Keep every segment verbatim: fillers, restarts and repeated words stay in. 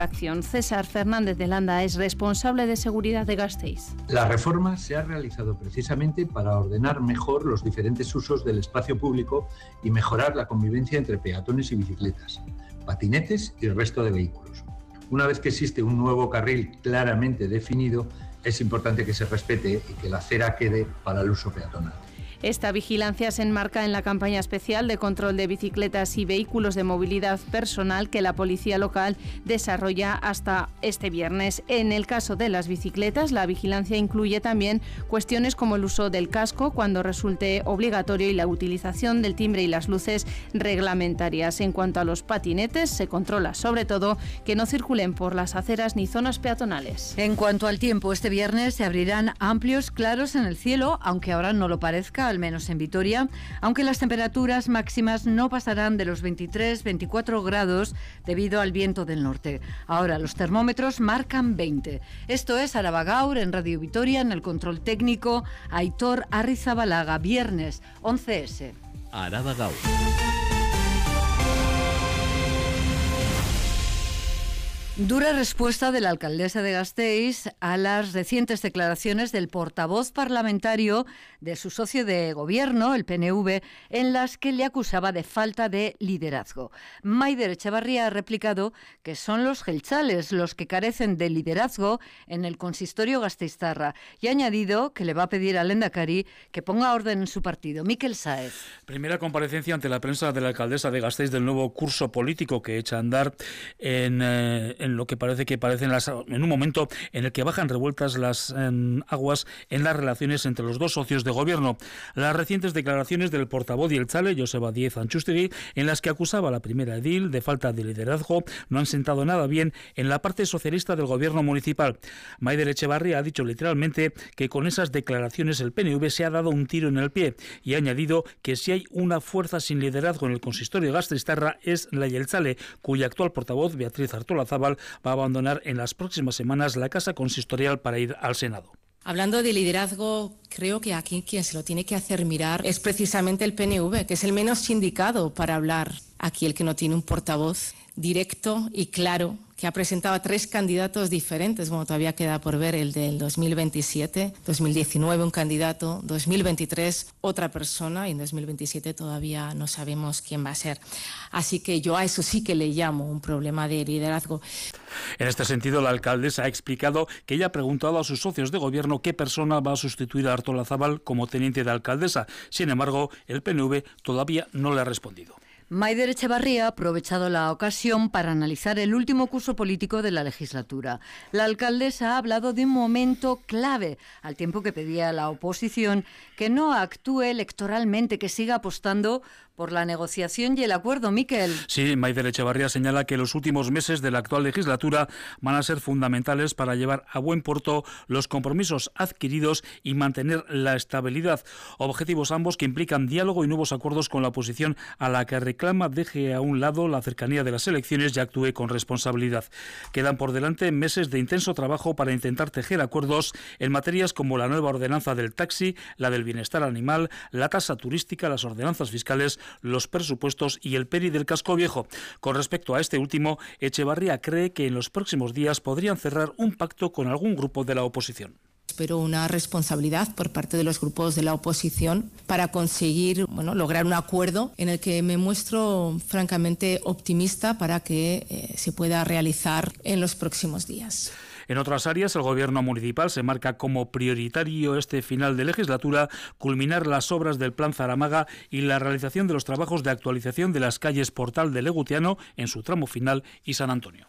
Acción. César Fernández de Landa es responsable de seguridad de Gasteiz. La reforma se ha realizado precisamente para ordenar mejor los diferentes usos del espacio público y mejorar la convivencia entre peatones y bicicletas, patinetes y el resto de vehículos. Una vez que existe un nuevo carril claramente definido, es importante que se respete y que la acera quede para el uso peatonal. Esta vigilancia se enmarca en la campaña especial de control de bicicletas y vehículos de movilidad personal que la policía local desarrolla hasta este viernes. En el caso de las bicicletas, la vigilancia incluye también cuestiones como el uso del casco cuando resulte obligatorio y la utilización del timbre y las luces reglamentarias. En cuanto a los patinetes, se controla sobre todo que no circulen por las aceras ni zonas peatonales. En cuanto al tiempo, este viernes se abrirán amplios claros en el cielo, aunque ahora no lo parezca, al menos en Vitoria, aunque las temperaturas máximas no pasarán de los veintitrés veinticuatro grados debido al viento del norte. Ahora los termómetros marcan veinte. Esto es Araba Gaur en Radio Vitoria, en el control técnico Aitor Arrizabalaga, viernes once ese. Araba Gaur. Dura respuesta de la alcaldesa de Gasteiz a las recientes declaraciones del portavoz parlamentario de su socio de gobierno, el P N V, en las que le acusaba de falta de liderazgo. Maider Echevarría ha replicado que son los jeltzales los que carecen de liderazgo en el consistorio gasteiztarra y ha añadido que le va a pedir al Lehendakari que ponga orden en su partido. Miquel Sáez. Primera comparecencia ante la prensa de la alcaldesa de Gasteiz del nuevo curso político que echa a andar en... Eh, en lo que parece que parecen las, en un momento en el que bajan revueltas las en, aguas en las relaciones entre los dos socios de gobierno. Las recientes declaraciones del portavoz jeltzale, Joseba Díez Antxustegi, en las que acusaba a la primera edil de falta de liderazgo, no han sentado nada bien en la parte socialista del gobierno municipal. Maider Echevarría ha dicho literalmente que con esas declaraciones el P N V se ha dado un tiro en el pie y ha añadido que si hay una fuerza sin liderazgo en el consistorio de gasteiztarra es la jeltzale, cuya actual portavoz, Beatriz Artolazabal, va a abandonar en las próximas semanas la casa consistorial para ir al Senado. Hablando de liderazgo, creo que aquí quien se lo tiene que hacer mirar es precisamente el P N V, que es el menos indicado para hablar. Aquí el que no tiene un portavoz directo y claro, que ha presentado a tres candidatos diferentes. Bueno, todavía queda por ver el del dos mil veintisiete, dos mil diecinueve un candidato, dos mil veintitrés otra persona y en dos mil veintisiete todavía no sabemos quién va a ser. Así que yo a eso sí que le llamo un problema de liderazgo. En este sentido, la alcaldesa ha explicado que ella ha preguntado a sus socios de gobierno qué persona va a sustituir a Artolazabal como teniente de alcaldesa. Sin embargo, el P N V todavía no le ha respondido. Maider Echevarría ha aprovechado la ocasión para analizar el último curso político de la legislatura. La alcaldesa ha hablado de un momento clave, al tiempo que pedía a la oposición que no actúe electoralmente, que siga apostando por la negociación y el acuerdo. Miquel. Sí, Maider Echevarría señala que los últimos meses de la actual legislatura van a ser fundamentales para llevar a buen puerto los compromisos adquiridos y mantener la estabilidad. Objetivos ambos que implican diálogo y nuevos acuerdos con la oposición, a la que reclama deje a un lado la cercanía de las elecciones y actúe con responsabilidad. Quedan por delante meses de intenso trabajo para intentar tejer acuerdos en materias como la nueva ordenanza del taxi, la del bienestar animal, la tasa turística, las ordenanzas fiscales, los presupuestos y el P E R I del casco viejo. Con respecto a este último, Echevarría cree que en los próximos días podrían cerrar un pacto con algún grupo de la oposición. Espero una responsabilidad por parte de los grupos de la oposición para conseguir, bueno, lograr un acuerdo en el que me muestro francamente optimista para que eh, se pueda realizar en los próximos días. En otras áreas, el gobierno municipal se marca como prioritario este final de legislatura culminar las obras del Plan Zaramaga y la realización de los trabajos de actualización de las calles Portal de Legutiano en su tramo final y San Antonio.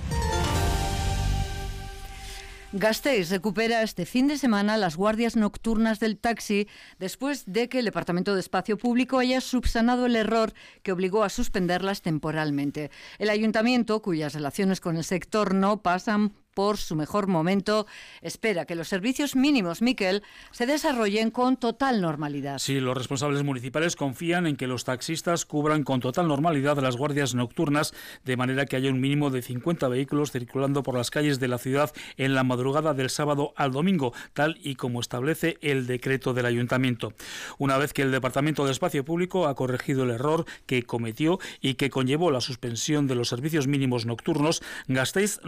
Gasteiz recupera este fin de semana las guardias nocturnas del taxi después de que el Departamento de Espacio Público haya subsanado el error que obligó a suspenderlas temporalmente. El ayuntamiento, cuyas relaciones con el sector no pasan por su mejor momento, espera que los servicios mínimos, Miquel, se desarrollen con total normalidad. Sí, los responsables municipales confían en que los taxistas cubran con total normalidad las guardias nocturnas, de manera que haya un mínimo de cincuenta vehículos circulando por las calles de la ciudad en la madrugada del sábado al domingo, tal y como establece el decreto del ayuntamiento. Una vez que el Departamento de Espacio Público ha corregido el error que cometió y que conllevó la suspensión de los servicios mínimos nocturnos, Gasteiz